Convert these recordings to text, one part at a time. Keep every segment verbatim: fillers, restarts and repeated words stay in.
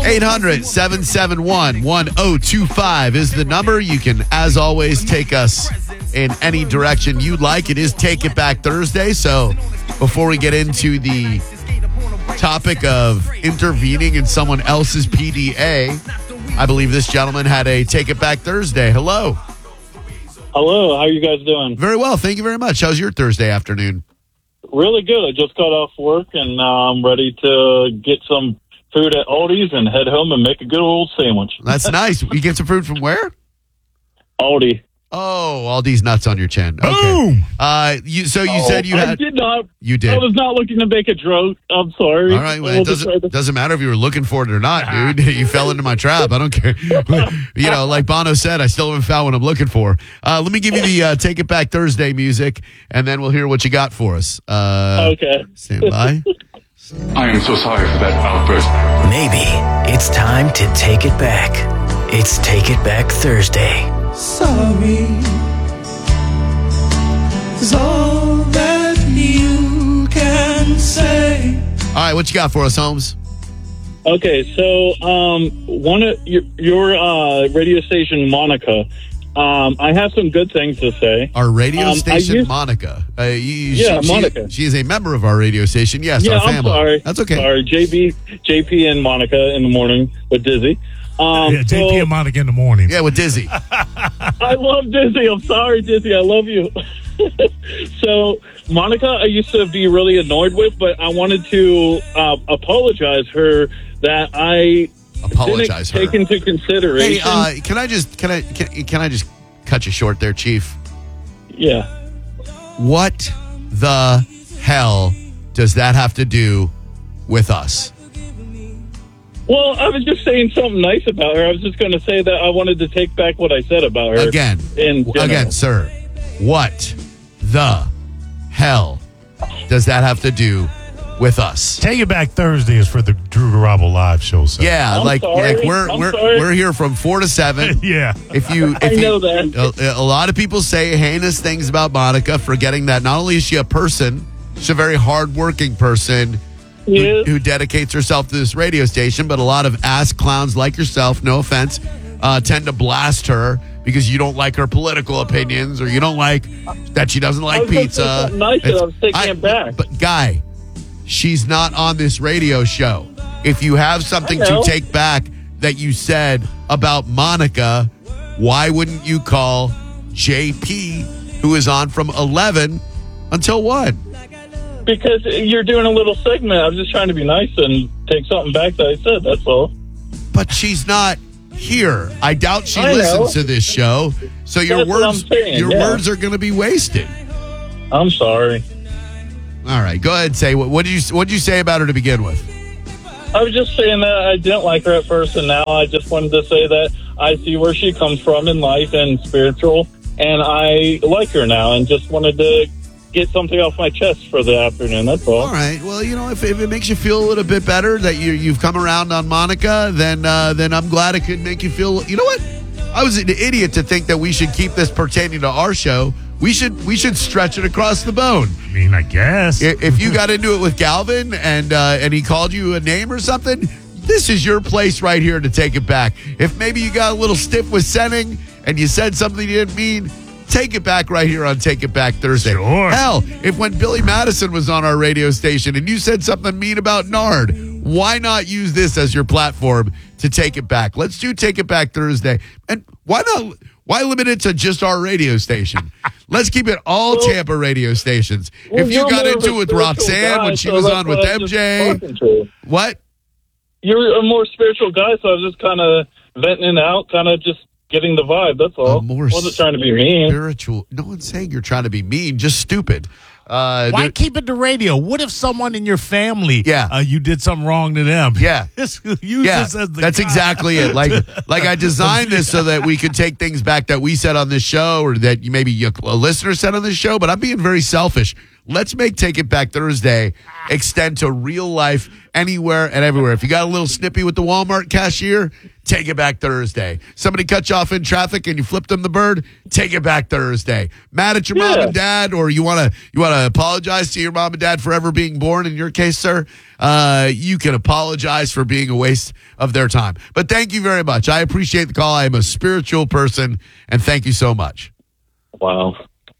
eight hundred, seven seven one, one oh two five is the number. You can, as always, take us in any direction you'd like. It is Take It Back Thursday, so before we get into the topic of intervening in someone else's P D A, I believe this gentleman had a Take It Back Thursday. Hello. Hello, how are you guys doing? Very well, thank you very much. How's your Thursday afternoon? Really good. I just got off work, and uh, I'm ready to get some food at Aldi's and head home and make a good old sandwich. That's nice. You get some food from where? Aldi. Oh, all these nuts on your chin. Okay. Boom! Uh, you, so you Oh, said you I had... did not. You did. I was not looking to make a joke. I'm sorry. All right, well, I it wasn't trying doesn't, to- doesn't matter if you were looking for it or not, dude. You fell into my trap. I don't care. You know, like Bono said, I still haven't found what I'm looking for. Uh, let me give you the uh, Take It Back Thursday music, and then we'll hear what you got for us. Uh, Okay. Stand by. I am so sorry for that outburst. Maybe it's time to take it back. It's Take It Back Thursday. Sorry is all that you can say. All right, what you got for us, Holmes? Okay, so um, one of your, your uh, radio station, Monica, um, I have some good things to say. Our radio Um, I station, used- Monica. Uh, you, Yeah, she, Monica. She, she is a member of our radio station. Yes, Yeah, our I'm family. sorry. That's okay. Sorry, J B, J P and Monica in the morning with Dizzy. Um, Yeah, J P so- and Monica in the morning. Yeah, with Dizzy. I love Dizzy. I'm sorry, Dizzy. I love you. So, Monica, I used to be really annoyed with, but I wanted to uh, apologize her that I Apologize her. didn't take into Hey, consideration. uh, can I just can I can, can I just cut you short there, Chief? yeah. What the hell does that have to do with us? Well, I was just saying something nice about her. I was just going to say that I wanted to take back what I said about her. Again, in general. again, sir. What the hell does that have to do with us? Take It Back Thursday is for the Drew Garabo live show. So. Yeah, I'm like, sorry. like we're I'm we're sorry. we're here from four to seven. Yeah. If you, if I you, know that. A, a lot of people say heinous things about Monica, forgetting that not only is she a person, she's a very hardworking person who, Yeah. who dedicates herself to this radio station. But a lot of ass clowns like yourself, no offense, uh, tend to blast her because you don't like her political opinions or you don't like that she doesn't I like was gonna say pizza. something nice and I was taking it back. But guy, she's not on this radio show. If you have something I to know. take back that you said about Monica, why wouldn't you call J P, who is on from eleven until one? Because you're doing a little segment. I was just trying to be nice and take something back that I said. That's all. But she's not here. I doubt she I know. listens to this show. So your That's what words I'm saying, your yeah. words are going to be wasted. I'm sorry. All right, go ahead and say what what did you what did you say about her to begin with? I was just saying that I didn't like her at first, and now I just wanted to say that I see where she comes from in life and spiritual, and I like her now, and just wanted to get something off my chest for the afternoon. That's all. All right. Well, you know, if, if it makes you feel a little bit better that you you've come around on Monica, then uh, then I'm glad it could make you feel. You know what? I was an idiot to think that we should keep this pertaining to our show. We should we should stretch it across the bone. I mean, I guess. I- If you got into it with Galvin and uh, and he called you a name or something, this is your place right here to take it back. If maybe you got a little stiff with sending and you said something you didn't mean, take it back right here on Take It Back Thursday. Sure. Hell, if when Billy Madison was on our radio station and you said something mean about Nard, why not use this as your platform to take it back? Let's do Take It Back Thursday. And why not? Why limit it to just our radio station? Let's keep it all Well- Tampa radio stations. Well, if you you're got more of into a it with spiritual Roxanne guy, when she so was that's on with what I was M just J, talking to. what? You're a more spiritual guy, so I was just kind of venting it out, kind of just getting the vibe. That's all. A more I wasn't trying to be mean. Spiritual. No one's saying you're trying to be mean, just stupid. Uh, Why there- keep it to radio? What if someone in your family, Yeah. uh, you did something wrong to them? Yeah. Just use yeah, this as the that's guy. exactly it. Like, like I designed this so that we could take things back that we said on this show, or that you, maybe you, a listener said on this show. But I'm being very selfish. Let's make Take It Back Thursday extend to real life, anywhere and everywhere. If you got a little snippy with the Walmart cashier, Take it back Thursday. Somebody cut you off in traffic and you flipped them the bird. Take it back Thursday. Mad at your Yeah. mom and dad, or you want to you want to apologize to your mom and dad for ever being born. In your case, sir, uh, you can apologize for being a waste of their time. But thank you very much. I appreciate the call. I am a spiritual person, and thank you so much. Wow.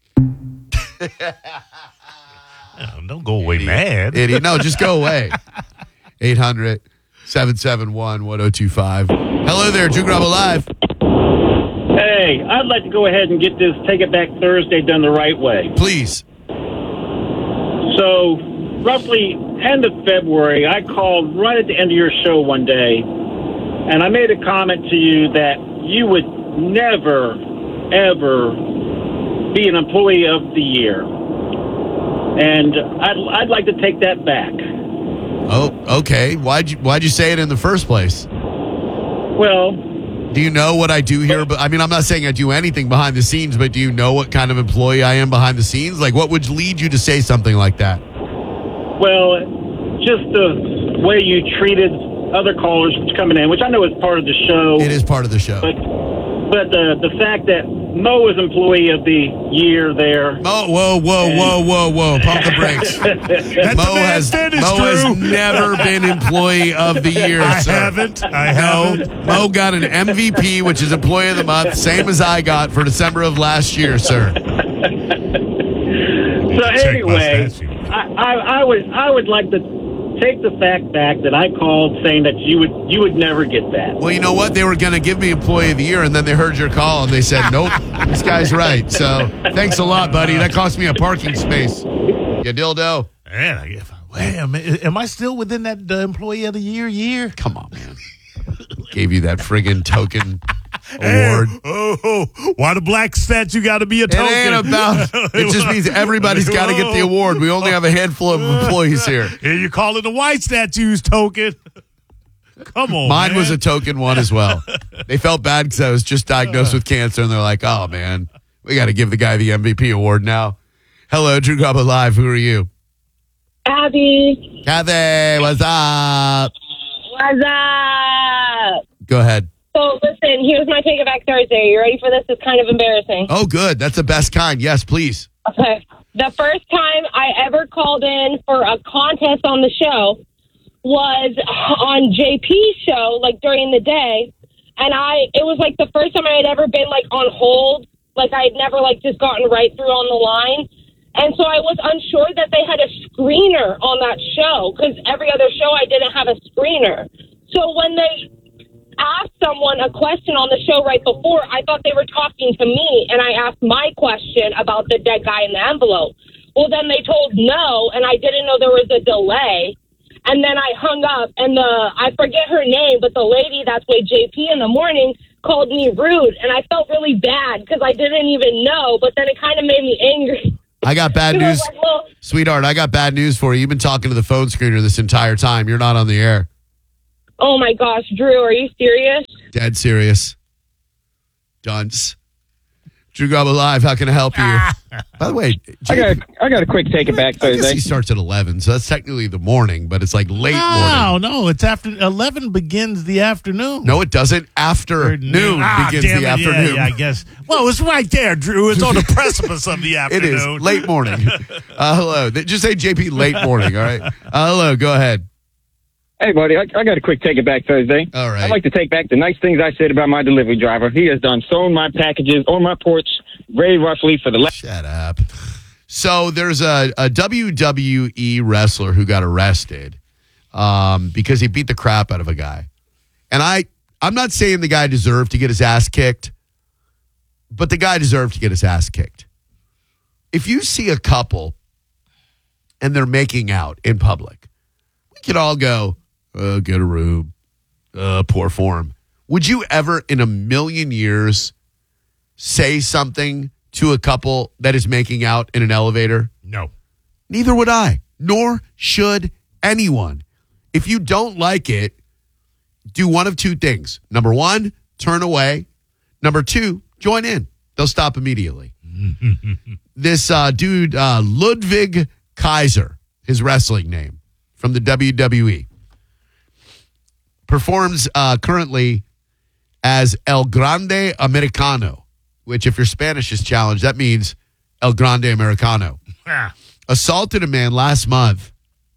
Oh, don't go away mad. Idiot. No, just go away. eight hundred, seven seven one, one oh two five. Hello there, Drew Grub Live. Hey, I'd like to go ahead and get this Take It Back Thursday done the right way. Please. So, roughly end of February, I called right at the end of your show one day, and I made a comment to you that you would never, ever be an employee of the year. And I'd, I'd like to take that back. Oh, okay. Why'd you Why'd you say it in the first place? Well, Do you know what I do here? But I mean, I'm not saying I do anything behind the scenes, but do you know what kind of employee I am behind the scenes? Like, what would lead you to say something like that? well, just the way you treated other callers coming in, which I know is part of the show. It is part of the show. But, but the, the fact that Mo was employee of the year there. Mo, whoa, whoa, whoa, whoa, whoa! Pump the brakes. Let Mo the man has finish, Mo has Drew. never been employee of the year. I sir. haven't. I No, haven't. Mo got an M V P, which is Employee of the Month, same as I got for December of last year, sir. So Check my anyway, stats sheet. I, I, I would I would like to take the fact back that I called saying that you would you would never get that. Well, you know what? They were going to give me Employee of the Year, and then they heard your call, and they said, nope, this guy's right. So thanks a lot, buddy. That cost me a parking space. You dildo. Man, I guess, wait a minute. Am I still within that uh, employee of the year year? Come on, man. Gave you that friggin' token Hey, award. oh, oh, why the black statue got to be a It token? ain't about. It just means everybody's got to get the award. We only have a handful of employees here. Here you call it the white statue's token. Come on, Mine man. was a token one as well. They felt bad because I was just diagnosed with cancer, and they're like, "Oh man, we got to give the guy the M V P award now." Hello, Drew Gubba Live. Who are you? Abby, Kathy, what's up? what's up? Go ahead. So listen, here's my Take It Back Thursday. You ready for this? It's kind of embarrassing. Oh, good. That's the best kind. Yes, please. Okay. The first time I ever called in for a contest on the show was on J P's show, like during the day. And I, it was like the first time I had ever been like on hold. Like I had never like just gotten right through on the line. And so I was unsure that they had a screener on that show because every other show I didn't have a screener. So when they asked someone a question on the show right before, I thought they were talking to me, and I asked my question about the dead guy in the envelope. Well, then they told no, and I didn't know there was a delay. And then I hung up, and the I forget her name, but the lady that's with J P in the morning called me rude, and I felt really bad because I didn't even know, but then it kind of made me angry. I got bad She was news. like, well, Sweetheart, I got bad news for you. You've been talking to the phone screener this entire time. You're not on the air. oh my gosh, Drew, are you serious? Dead serious. Dunce. Drew Gubba Live, how can I help you? By the way, I got I got a quick Take It Back I guess Thursday. he starts at eleven, so that's technically the morning, but it's like late No, morning. no, it's after eleven begins the afternoon. No, it doesn't. Afternoon Ah, begins damn the it, afternoon. Yeah, yeah, I guess. Well, it's right there, Drew. It's on the precipice of the It afternoon. is late morning. Uh, hello. Just say J P late morning, all right? Uh, hello, go ahead. Hey, buddy, I, I got a quick Take It Back Thursday. All right. I'd like to take back the nice things I said about my delivery driver. He has done sewn my packages on my porch very roughly for the last. Shut up. So there's a, a W W E wrestler who got arrested um, because he beat the crap out of a guy. And I, I'm not saying the guy deserved to get his ass kicked, but the guy deserved to get his ass kicked. If you see a couple and they're making out in public, we could all go, oh, get a room, uh, poor form. Would you ever in a million years say something to a couple that is making out in an elevator? No. Neither would I, nor should anyone. If you don't like it, do one of two things. Number one, turn away. Number two, join in. They'll stop immediately. This uh, dude, uh, Ludwig Kaiser, his wrestling name, from the W W E, performs uh, currently as El Grande Americano, which if your Spanish is challenged, that means El Grande Americano. Assaulted a man last month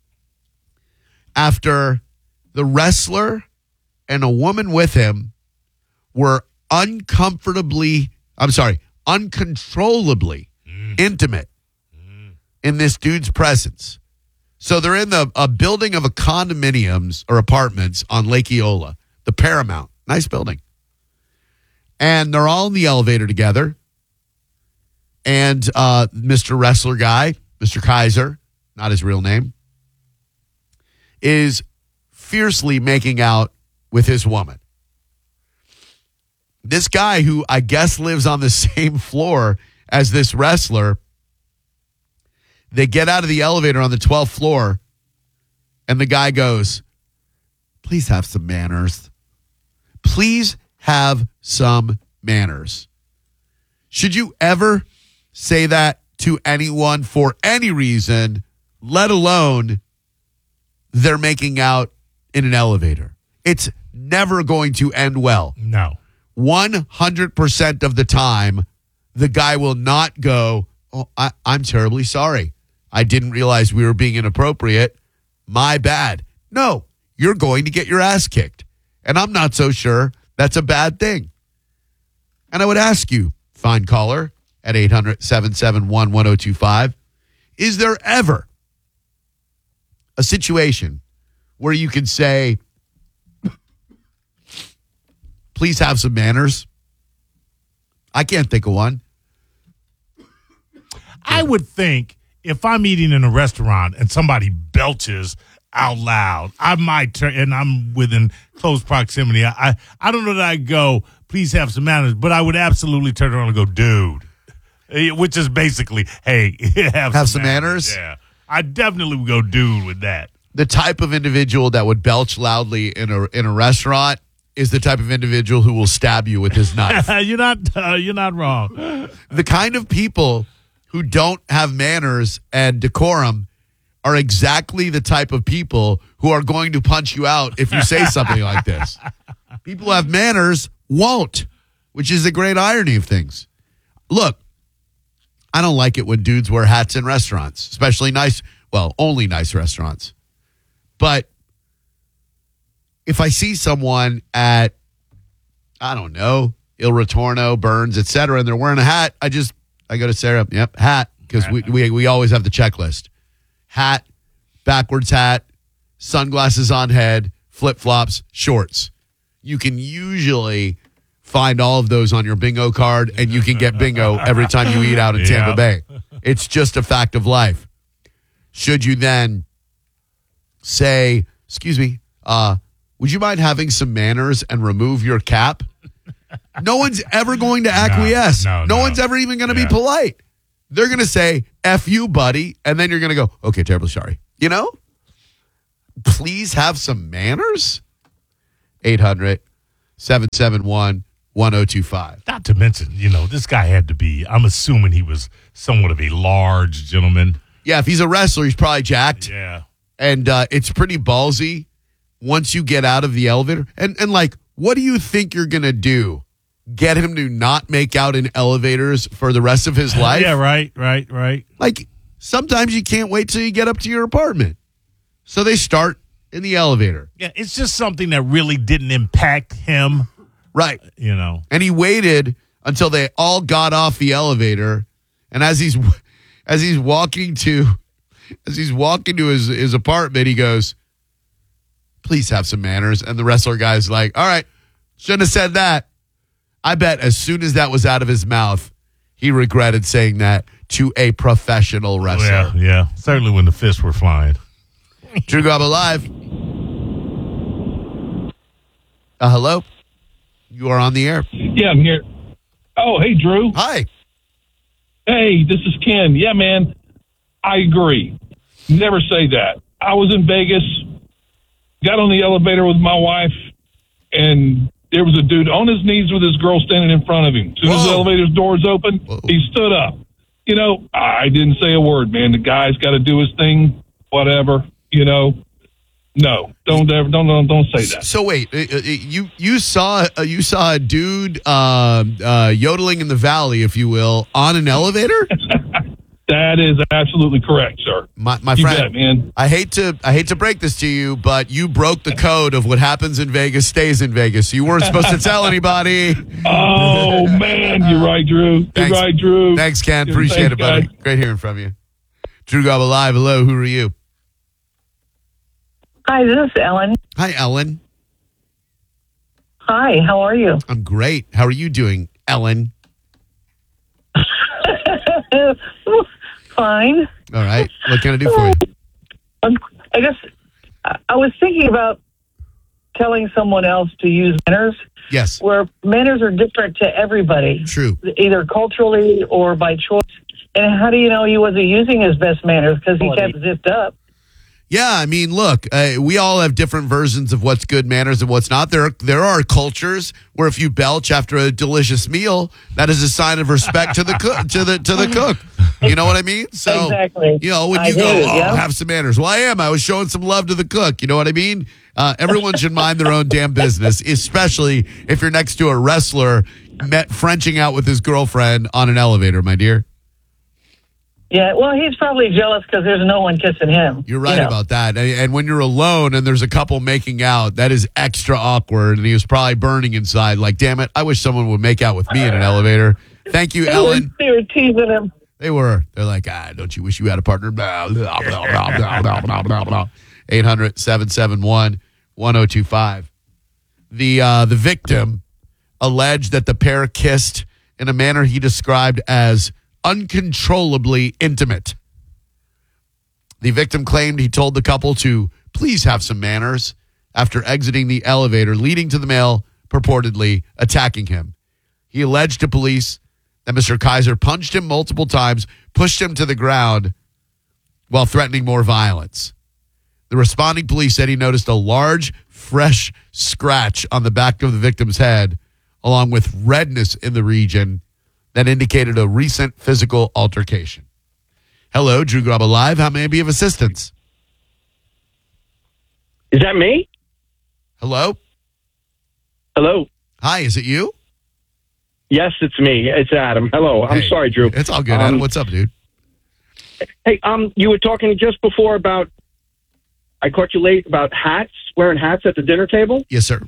after the wrestler and a woman with him were uncomfortably, I'm sorry, uncontrollably mm. intimate mm. in this dude's presence. So they're in the a building of a condominiums or apartments on Lake Eola, the Paramount. Nice building. And they're all in the elevator together. And uh, Mister Wrestler guy, Mister Kaiser, not his real name, is fiercely making out with his woman. This guy, who I guess lives on the same floor as this wrestler, they get out of the elevator on the twelfth floor, and the guy goes, please have some manners. Please have some manners. Should you ever say that to anyone for any reason, let alone they're making out in an elevator? It's never going to end well. No. one hundred percent of the time, the guy will not go, oh, I, I'm terribly sorry. I didn't realize we were being inappropriate. My bad. No, you're going to get your ass kicked. And I'm not so sure that's a bad thing. And I would ask you, fine caller, at eight hundred, seven seven one, one oh two five, is there ever a situation where you can say, please have some manners? I can't think of one. I would think if I'm eating in a restaurant and somebody belches out loud, I might turn, and I'm within close proximity. I, I, I don't know that I go, please have some manners, but I would absolutely turn around and go, dude, which is basically, hey, have, have some, some manners. manners. Yeah, I definitely would go, dude, with that. The type of individual that would belch loudly in a in a restaurant is the type of individual who will stab you with his knife. you're not uh, you're not wrong. The kind of people who don't have manners and decorum are exactly the type of people who are going to punch you out if you say something like this. People who have manners won't, which is the great irony of things. Look, I don't like it when dudes wear hats in restaurants, especially nice, well, only nice restaurants. But if I see someone at, I don't know, Il Ritorno, Burns, et cetera, and they're wearing a hat, I just, I go to Sarah, yep, hat, because we, we we always have the checklist. Hat, backwards hat, sunglasses on head, flip-flops, shorts. You can usually find all of those on your bingo card, and you can get bingo every time you eat out in Tampa yeah. Bay. It's just a fact of life. Should you then say, excuse me, uh, would you mind having some manners and remove your cap? No one's ever going to acquiesce. No, no, no, no no. one's ever even going to Yeah. be polite. They're going to say, F you, buddy. And then you're going to go, okay, terribly sorry. You know? Please have some manners. eight hundred, seven seven one, one oh two five. Not to mention, you know, this guy had to be, I'm assuming he was somewhat of a large gentleman. Yeah, if he's a wrestler, he's probably jacked. Yeah. And uh, it's pretty ballsy once you get out of the elevator. And, and like, what do you think you're going to do? Get him to not make out in elevators for the rest of his life? Yeah, right, right, right. Like, sometimes you can't wait till you get up to your apartment. So they start in the elevator. Yeah, it's just something that really didn't impact him. Right. You know. And he waited until they all got off the elevator. And as he's as he's walking to as he's walking to his, his apartment, he goes, please have some manners. And the wrestler guy's like, all right, shouldn't have said that. I bet as soon as that was out of his mouth, he regretted saying that to a professional wrestler. Yeah, yeah. Certainly when the fists were flying. Drew Garbo Live. Uh, hello. You are on the air. Yeah, I'm here. Oh, hey, Drew. Hi. Hey, this is Ken. Yeah, man, I agree. Never say that. I was in Vegas, got on the elevator with my wife, and there was a dude on his knees with his girl standing in front of him. As soon as the Whoa. elevator's doors open, Whoa. he stood up. You know, I didn't say a word, man. The guy's got to do his thing, whatever, you know. No, don't ever, don't, don't, don't say that. So wait, uh, uh, you you saw uh, you saw a dude uh, uh, yodeling in the valley, if you will, on an elevator? That is absolutely correct, sir. My, my You friend, bet, man. I hate to I hate to break this to you, but you broke the code of what happens in Vegas stays in Vegas. You weren't supposed to tell anybody. Oh man, you're right, Drew. You're Thanks. right, Drew. Thanks, Ken. Yeah, Appreciate thanks, it, buddy. guys. Great hearing from you. Drew Garbo Live. Hello, who are you? Hi, this is Ellen. Hi, Ellen. Hi, how are you? I'm great. How are you doing, Ellen? Fine. All right. What can I do for you? Um, I guess I I was thinking about telling someone else to use manners, Yes. where manners are different to everybody, True. either culturally or by choice. And how do you know he wasn't using his best manners because he kept zipped up? Yeah, I mean, look, uh, we all have different versions of what's good manners and what's not. There, there are cultures where if you belch after a delicious meal, that is a sign of respect to the cook. To the to the cook, you know what I mean? So, Exactly. you know, when I you go, do, oh, yeah. have some manners. Well, I am. I was showing some love to the cook. You know what I mean? Uh, everyone should mind their own damn business, especially if you're next to a wrestler met Frenching out with his girlfriend on an elevator, my dear. Yeah, well, he's probably jealous because there's no one kissing him. You're right you know. about that. And and when you're alone and there's a couple making out, that is extra awkward. And he was probably burning inside. Like, damn it, I wish someone would make out with me in an elevator. Thank you, They were, Ellen. they were teasing him. They were. They're like, ah, don't you wish you had a partner? Blah, blah, blah, blah, blah, blah, blah, blah, blah. eight hundred, seven seven one, one oh two five. The, uh, the victim alleged that the pair kissed in a manner he described as uncontrollably intimate. The victim claimed he told the couple to please have some manners after exiting the elevator leading to the male purportedly attacking him. He alleged to police that Mister Kaiser punched him multiple times, pushed him to the ground while threatening more violence. The responding police said he noticed a large, fresh scratch on the back of the victim's head, along with redness in the region that indicated a recent physical altercation. Hello, Drew Garbo Live. How may I be of assistance? Is that me? Hello? Hello? Hi, is it you? Yes, it's me. It's Adam. Hello. I'm Hey, sorry, Drew. It's all good, Um, Adam. What's up, dude? Hey, um, you were talking just before about, I caught you late about hats, wearing hats at the dinner table. Yes, sir.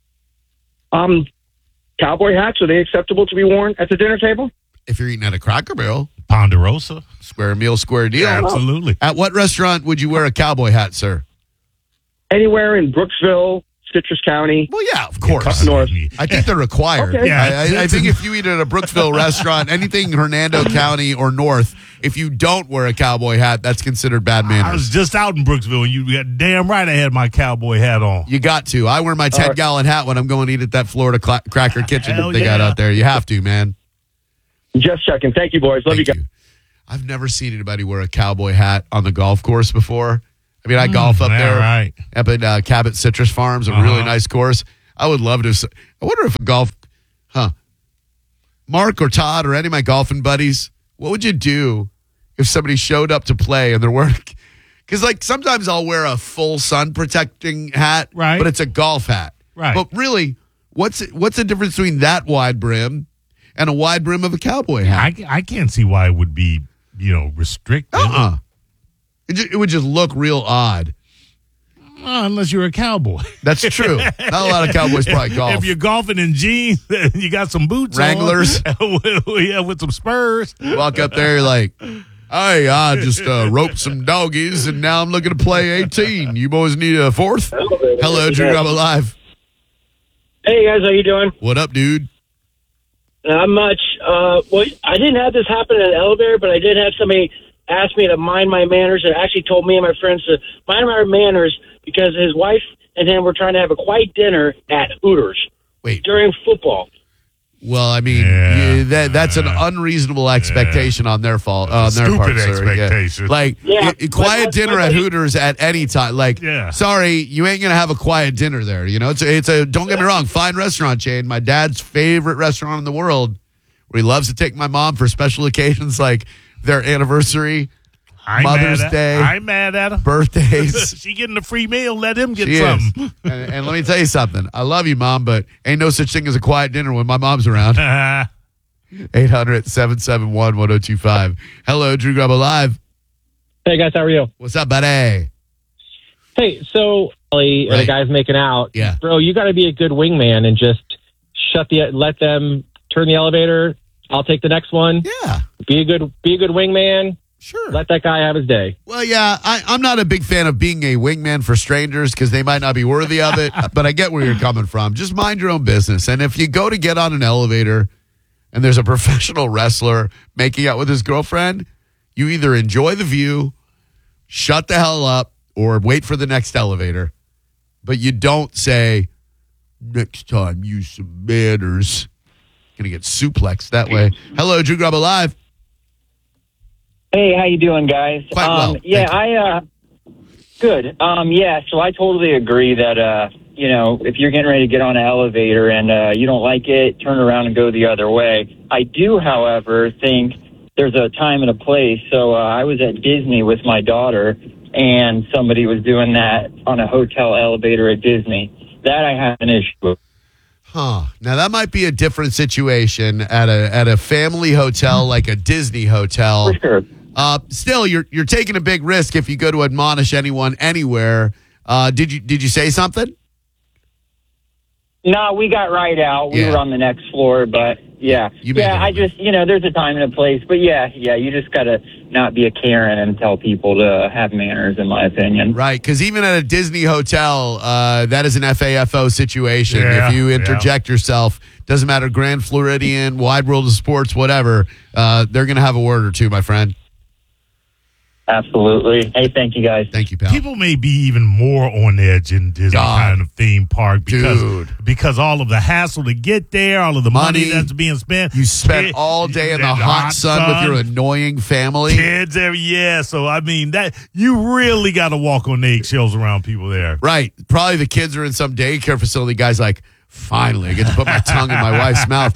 Um, cowboy hats, are they acceptable to be worn at the dinner table? If you're eating at a Cracker Barrel, Ponderosa. square meal, square deal. Yeah, absolutely. At what restaurant would you wear a cowboy hat, sir? Anywhere in Brooksville, Citrus County. Well, yeah, of course. Up north. I think they're required. Okay. Yeah, I, I, I it's- think if you eat at a Brooksville restaurant, anything Hernando County or north, if you don't wear a cowboy hat, that's considered bad I manners. was just out in Brooksville, and you got damn right I had my cowboy hat on. You got to. I wear my ten gallon hat when I'm going to eat at that Florida cla- Cracker Kitchen Hell that they got yeah. out there. You have to, man. Just checking. Thank you, boys. Love Thank you guys. you. I've never seen anybody wear a cowboy hat on the golf course before. I mean, I golf up yeah, there right. up at uh, Cabot Citrus Farms, a Uh-huh. really nice course. I would love to. s- I wonder if a golf, huh? Mark or Todd or any of my golfing buddies, what would you do if somebody showed up to play and they're wearing? Because like sometimes I'll wear a full sun protecting hat, Right. But it's a golf hat, Right. But really, what's what's the difference between that wide brim and a wide brim of a cowboy hat? I, I can't see why it would be, you know, restricted. Uh-uh. It, ju- it would just look real odd. Uh, unless you're a cowboy. That's true. Not a lot of cowboys probably golf. If you're golfing in jeans, and you got some boots Wranglers. on. yeah, with some spurs. Walk up there, you're like, hey, I just uh, roped some doggies, and now I'm looking to play eighteen. You boys need a fourth? Hello, Drew Garbo Live. Hey guys, how you doing? What up, dude? Not much. Uh, well, I didn't have this happen in an elevator, but I did have somebody ask me to mind my manners, and actually told me and my friends to mind our manners because his wife and him were trying to have a quiet dinner at Hooters. Wait. During football. Well, I mean, Yeah. yeah, that that's an unreasonable expectation on their fault, uh, on their Stupid part, sir. Yeah. expectation. Like, Yeah. i- i- quiet But- dinner but- at Hooters at any time. Like, Yeah. sorry, you ain't gonna have a quiet dinner there. You know, it's a, it's a don't get me wrong, fine restaurant chain. My dad's favorite restaurant in the world, where he loves to take my mom for special occasions like their anniversary. I ain't Mother's mad at- Day, I ain't mad at her. birthdays. She getting a free meal. Let him get She something. is. and, and let me tell you something. I love you, Mom, but ain't no such thing as a quiet dinner when my mom's around. eight hundred, seven seven one, one oh two five. Hello, Drew Grubba Live. Hey, guys, how are you? What's up, buddy? Hey, so Ellie and Right. the guys making out. Yeah. Bro, you got to be a good wingman and just shut the, let them turn the elevator. I'll take the next one. Yeah. Be a good, be a good wingman. Sure. Let that guy have his day. Well, yeah, I, I'm not a big fan of being a wingman for strangers because they might not be worthy of it, but I get where you're coming from. Just mind your own business. And if you go to get on an elevator and there's a professional wrestler making out with his girlfriend, you either enjoy the view, shut the hell up, or wait for the next elevator. But you don't say, next time, use some manners. Going to get suplexed that way. Hello, Drew Grubba Live. Hey, how you doing, guys? Quite um, well. Yeah, I uh, good. Um, yeah, so I totally agree that uh, you know, if you're getting ready to get on an elevator and uh, you don't like it, turn around and go the other way. I do, however, think there's a time and a place. So uh, I was at Disney with my daughter, and somebody was doing that on a hotel elevator at Disney. That I have an issue with. Huh. Now that might be a different situation at a at a family hotel like a Disney hotel. For sure. Uh, still, you're you're taking a big risk if you go to admonish anyone anywhere. Uh, did you did you say something? No, we got right out. We Yeah. were on the next floor, but yeah. You made yeah, it I just, you know, there's a time and a place, but yeah, yeah, you just got to not be a Karen and tell people to have manners, in my opinion. Right, because even at a Disney hotel, uh, that is an F A F O situation. Yeah, if you yeah. interject yourself, doesn't matter, Grand Floridian, Wide World of Sports, whatever, uh, they're going to have a word or two, my friend. Absolutely. Hey, thank you, guys. Thank you, pal. People may be even more on edge in Disney God. kind of theme park because Dude. because all of the hassle to get there, all of the money, Money. that's being spent. You spent Kid- all day in the that hot sun with your annoying family. kids every yeah. So I mean that you really got to walk on eggshells around people there. Right. Probably the kids are in some daycare facility. Guy's like, finally, I get to put my tongue in my wife's mouth.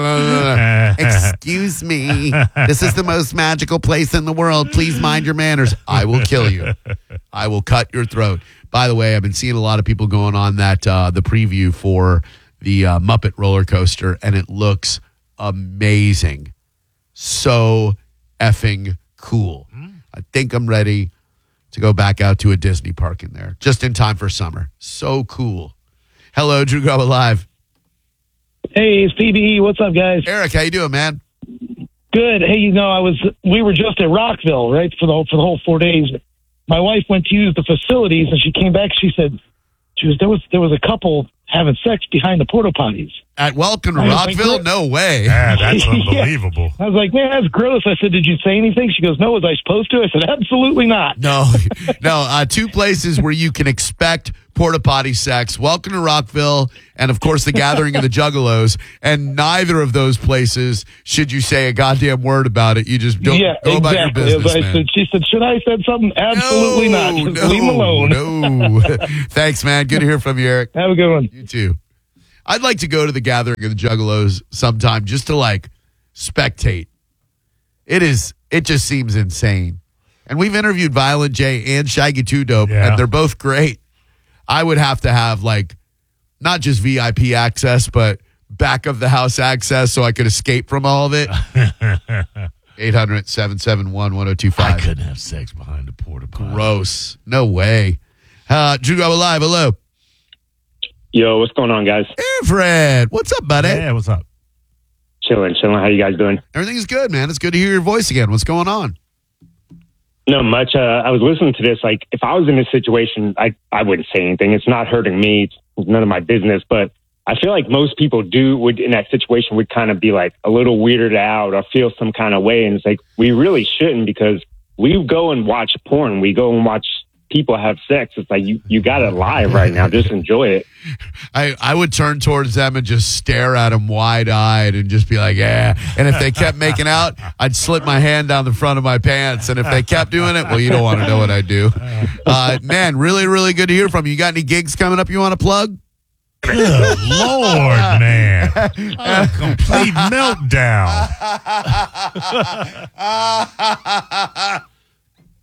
Excuse me. This is the most magical place in the world. Please mind your manners. I will kill you. I will cut your throat. By the way, I've been seeing a lot of people going on that uh, the preview for the uh, Muppet roller coaster, and it looks amazing. So effing cool. I think I'm ready to go back out to a Disney park in there just in time for summer. So cool. Hello, Drew Grubba Live. Hey, it's P B E. What's up, guys? Eric, how you doing, man? Good. Hey, you know, I was we were just at Rockville, right, for the whole, for the whole four days. My wife went to use the facilities, and she came back. She said, "She was there was there was a couple having sex behind the porta potties at Welcome to I was like, Rockville. "What?" No way. Yeah, that's Yeah. unbelievable. I was like, "Man, that's gross." I said, "Did you say anything?" She goes, "No, was I supposed to?" I said, "Absolutely not." No, no. Uh, two places where you can expect porta potty sex. Welcome to Rockville, and of course the Gathering of the Juggalos. And neither of those places should you say a goddamn word about it. You just don't yeah, go about exactly. your business, I man. said, she said, "Should I have said something?" Absolutely not. Just no, leave him alone. No. Thanks, man. Good to hear from you, Eric. Have a good one. You too. I'd like to go to the Gathering of the Juggalos sometime just to like spectate. It is. It just seems insane. And we've interviewed Violent J and Shaggy Two Dope, Yeah. and they're both great. I would have to have like not just V I P access, but back of the house access so I could escape from all of it. eight hundred, seven seven one, one oh two I five. couldn't have sex behind the porta potty. Gross. No way. Uh, Drew Grubba Live. Hello. Yo, what's going on, guys? Hey, Fred. What's up, buddy? Yeah, what's up? Chilling, chilling. How you guys doing? Everything's good, man. It's good to hear your voice again. What's going on? No much. Uh, I was listening to this. Like, if I was in this situation, I I wouldn't say anything. It's not hurting me. It's none of my business. But I feel like most people do would in that situation would kind of be like a little weirded out or feel some kind of way. And it's like we really shouldn't because we go and watch porn. We go and watch people have sex. It's like you you got it live right now. Just enjoy it. I, I would turn towards them and just stare at them wide-eyed and just be like, yeah. And if they kept making out, I'd slip my hand down the front of my pants. And if they kept doing it, well, you don't want to know what I do. Uh, man, really, really good to hear from you. You got any gigs coming up you want to plug? Good Lord, man. A complete meltdown.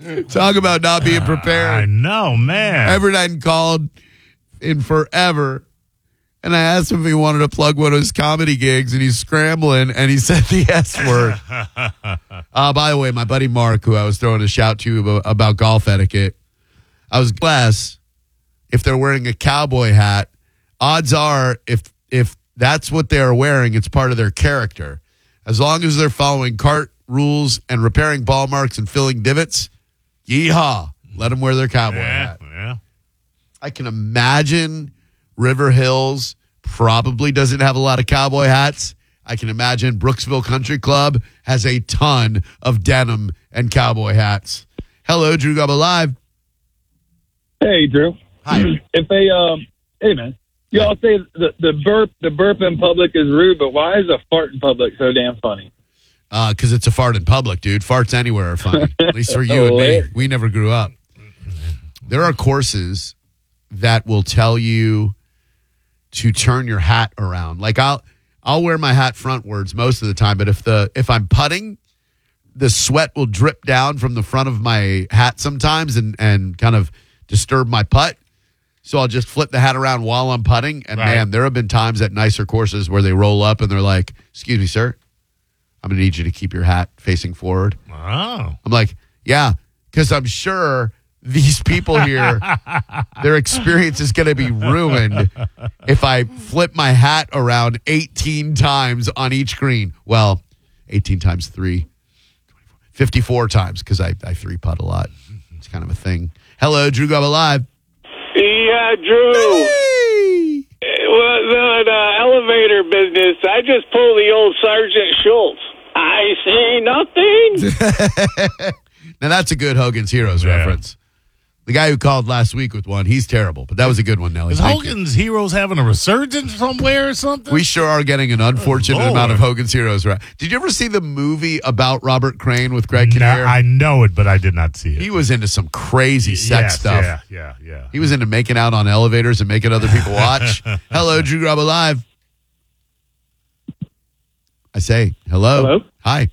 Talk about not being prepared. I know, man. Everett hadn't called in forever. And I asked him if he wanted to plug one of his comedy gigs, and he's scrambling, and he said the S word. uh, by the way, my buddy Mark, who I was throwing a shout to about, about golf etiquette, I was blessed if they're wearing a cowboy hat. Odds are, if if that's what they're wearing, it's part of their character. As long as they're following cart rules and repairing ball marks and filling divots, yeehaw, let them wear their cowboy yeah, hat. Yeah. I can imagine River Hills probably doesn't have a lot of cowboy hats. I can imagine Brooksville Country Club has a ton of denim and cowboy hats. Hello, Drew Gubba Live. Hey, Drew. Hi. If they, um, hey, man, y'all say the, the burp the burp in public is rude, but why is a fart in public so damn funny? Because uh, it's a fart in public, dude. Farts anywhere are funny. At least for you and me. We never grew up. There are courses that will tell you to turn your hat around. Like I'll I'll wear my hat frontwards most of the time, but if the if I'm putting, the sweat will drip down from the front of my hat sometimes and, and kind of disturb my putt. So I'll just flip the hat around while I'm putting. And Right. man, there have been times at nicer courses where they roll up and they're like, "Excuse me, sir, I'm going to need you to keep your hat facing forward." Oh. I'm like, yeah, because I'm sure these people here, their experience is going to be ruined if I flip my hat around eighteen times on each green. Well, eighteen times three, fifty-four times because I, I three putt a lot. It's kind of a thing. Hello, Drew Gubba Live. Yeah, Drew. Hey. Well, the, the elevator business, I just pull the old Sergeant Schultz. I see nothing. Now, that's a good Hogan's Heroes Yeah. reference. The guy who called last week with one, he's terrible, but that was a good one, Nelly. Is Thank you. Hogan's Heroes having a resurgence somewhere or something? We sure are getting an unfortunate Lord. amount of Hogan's Heroes. Right? Did you ever see the movie about Robert Crane with Greg No, Kinnear? I know it, but I did not see it. He was into some crazy sex Yes, stuff. Yeah, yeah, yeah. He was into making out on elevators and making other people watch. Hello, Drew Gubba Live. I say hello. Hello? Hi.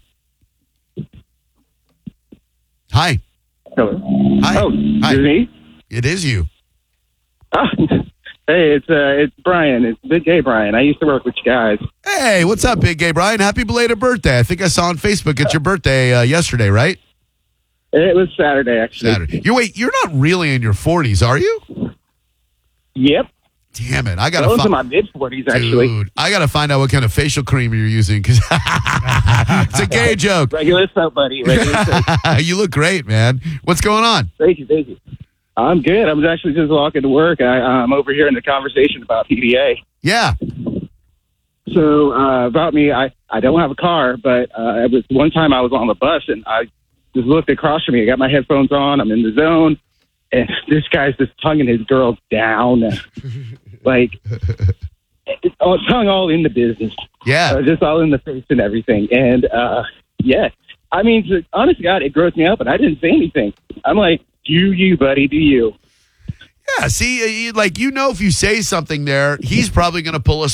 Hi. Hello. Hi. Oh, Hi. is it me? It is you. Oh, hey, it's uh, it's Brian. It's Big Gay Brian. I used to work with you guys. Hey, what's up, Big Gay Brian? Happy belated birthday. I think I saw on Facebook it's your birthday uh, yesterday, right? It was Saturday, actually. Saturday. You wait, you're not really in your forties, are you? Yep. Damn it. I got to Those find are my mid forties, actually. Dude, I got to find out what kind of facial cream you're using because it's a gay joke. Regular soap, buddy. Regular soap. You look great, man. What's going on? Thank you, thank you. I'm good. I was actually just walking to work. I, I'm over here in the conversation about P D A. Yeah. So uh, about me, I, I don't have a car, but uh, it was one time I was on the bus and I just looked across from me. I got my headphones on. I'm in the zone, and this guy's just tonguing his girl down, like it's all, tongue all in the business. Yeah, uh, just all in the face and everything. And uh, yeah, I mean, to, honest to God, it grossed me out, but I didn't say anything. I'm like, do you, buddy? Do you? Yeah, see, uh, like, you know, if you say something there, he's probably going to pull a